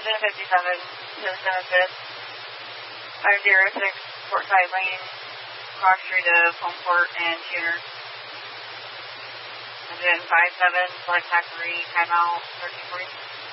Engine 57, Houston and 5th. 506, port side lane, cross street of Homeport and Tuner. Engine 57, select factory, timeout, 1340.